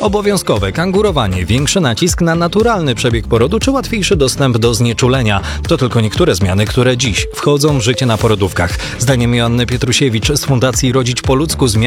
Obowiązkowe kangurowanie, większy nacisk na naturalny przebieg porodu czy łatwiejszy dostęp do znieczulenia. To tylko niektóre zmiany, które dziś wchodzą w życie na porodówkach. Zdaniem Joanny Pietrusiewicz z Fundacji Rodzić po ludzku zmiany